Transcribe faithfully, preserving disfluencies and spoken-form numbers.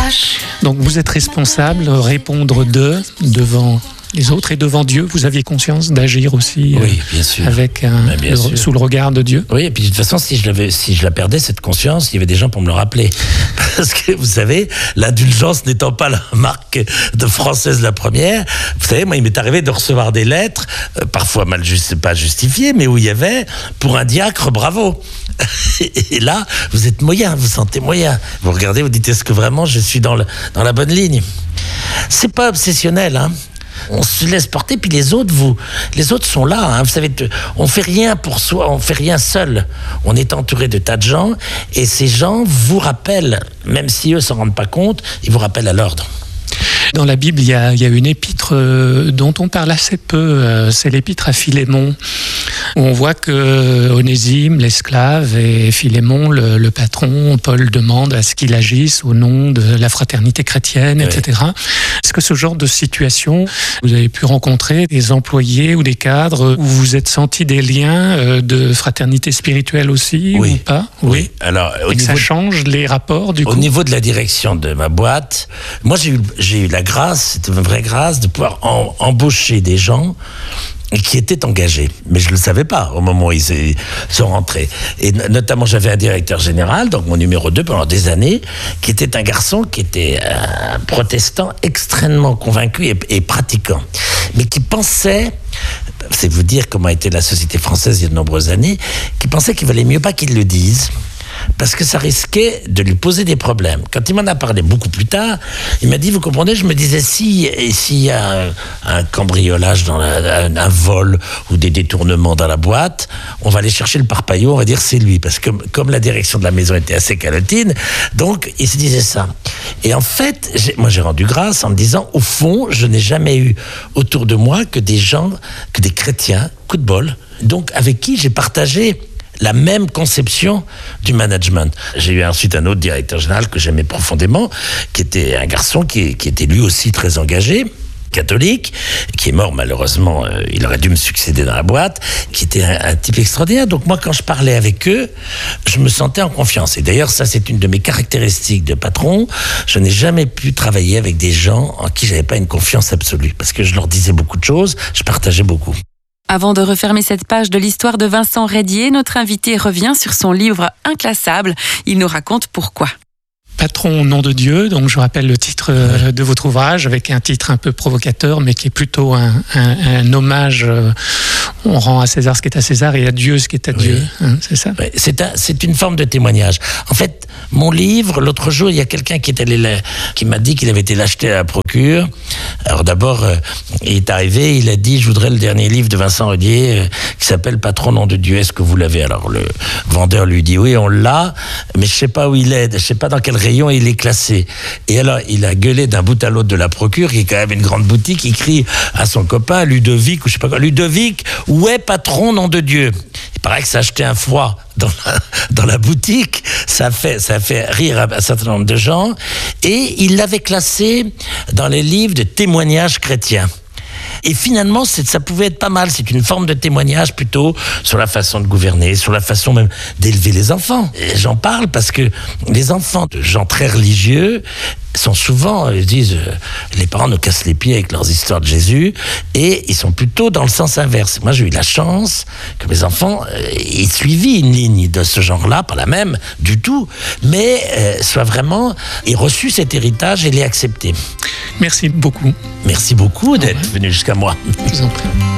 H. Donc vous êtes responsable, répondre de, devant les autres et devant Dieu. Vous aviez conscience d'agir aussi euh, oui, bien sûr. avec un, bien le, sûr. sous le regard de Dieu. Oui, et puis de toute façon, si je, l'avais, si je la perdais, cette conscience, il y avait des gens pour me le rappeler. Parce que, vous savez, l'indulgence n'étant pas la marque de française la première, vous savez, moi, il m'est arrivé de recevoir des lettres, euh, parfois mal juste, pas justifiées, mais où il y avait, pour un diacre, bravo. Et là, vous êtes moyen, vous sentez moyen. Vous regardez, vous dites, est-ce que vraiment je suis dans, le, dans la bonne ligne ? C'est pas obsessionnel, hein. On se laisse porter, puis les autres, vous, les autres sont là. Hein. Vous savez, on fait rien pour soi, on fait rien seul. On est entouré de tas de gens, et ces gens vous rappellent, même si eux s'en rendent pas compte, ils vous rappellent à l'ordre. Dans la Bible, il y a, il y a une épître euh, dont on parle assez peu, euh, c'est l'épître à Philémon, où on voit que Onésime, l'esclave, et Philémon, le, le patron, Paul demande à ce qu'il agisse au nom de la fraternité chrétienne, oui. et cetera. Est-ce que ce genre de situation, vous avez pu rencontrer des employés ou des cadres où vous êtes senti des liens euh, de fraternité spirituelle aussi, oui. ou pas ? Oui. oui. Alors, au et niveau ça de... change les rapports, du coup ? Au niveau de la direction de ma boîte, moi j'ai eu, j'ai eu la grâce, c'était une vraie grâce, de pouvoir en, embaucher des gens qui étaient engagés. Mais je ne le savais pas au moment où ils sont rentrés. Et notamment, j'avais un directeur général, donc mon numéro deux pendant des années, qui était un garçon qui était un protestant extrêmement convaincu et, et pratiquant. Mais qui pensait, c'est vous dire comment était la société française il y a de nombreuses années, qui pensait qu'il valait mieux pas qu'il le dise, parce que ça risquait de lui poser des problèmes. Quand il m'en a parlé beaucoup plus tard, il m'a dit, vous comprenez, je me disais, si, s'il y a un, un cambriolage, dans la, un, un vol ou des détournements dans la boîte, on va aller chercher le parpaillot, on va dire c'est lui, parce que comme la direction de la maison était assez calotine, donc il se disait ça. Et en fait, j'ai, moi j'ai rendu grâce en me disant, au fond, je n'ai jamais eu autour de moi que des gens, que des chrétiens, coup de bol, donc avec qui j'ai partagé la même conception du management. J'ai eu ensuite un autre directeur général que j'aimais profondément, qui était un garçon qui, qui était lui aussi très engagé, catholique, qui est mort malheureusement, euh, il aurait dû me succéder dans la boîte, qui était un, un type extraordinaire. Donc moi, quand je parlais avec eux, je me sentais en confiance. Et d'ailleurs, ça c'est une de mes caractéristiques de patron. Je n'ai jamais pu travailler avec des gens en qui j'avais pas une confiance absolue, parce que je leur disais beaucoup de choses, je partageais beaucoup. Avant de refermer cette page de l'histoire de Vincent Reydier, notre invité revient sur son livre Inclassable. Il nous raconte pourquoi. Patron au nom de Dieu, donc je rappelle le titre euh, de votre ouvrage, avec un titre un peu provocateur, mais qui est plutôt un, un, un hommage. Euh, on rend à César ce qui est à César et à Dieu ce qui est à oui. Dieu. Hein, c'est ça ? Oui, c'est, un, c'est une forme de témoignage. En fait, mon livre, l'autre jour, il y a quelqu'un qui est allé là, qui m'a dit qu'il avait été l'acheter à la procure. Alors d'abord, euh, il est arrivé, il a dit, je voudrais le dernier livre de Vincent Reydier, euh, qui s'appelle Patron au nom de Dieu. Est-ce que vous l'avez ? Alors le vendeur lui dit, oui, on l'a, mais je sais pas où il est, je sais pas dans quel rayon il est classé. Et alors, il a gueulé d'un bout à l'autre de la procure, qui est quand même une grande boutique, il crie à son copain, Ludovic, ou je sais pas quoi, Ludovic, où est Patron, nom de Dieu ? Il paraît que ça a acheté un foie dans la, dans la boutique, ça a fait, ça a fait rire un certain nombre de gens, et il l'avait classé dans les livres de témoignages chrétiens. Et finalement, c'est, ça pouvait être pas mal. C'est une forme de témoignage plutôt sur la façon de gouverner, sur la façon même d'élever les enfants. Et j'en parle parce que les enfants de gens très religieux sont souvent, ils disent, euh, les parents nous cassent les pieds avec leurs histoires de Jésus, et ils sont plutôt dans le sens inverse. Moi, j'ai eu la chance que mes enfants euh, aient suivi une ligne de ce genre-là, pas la même du tout, mais euh, soient vraiment, aient reçu cet héritage et l'aient accepté. Merci beaucoup. Merci beaucoup d'être venu jusqu'à moi. Je vous en prie.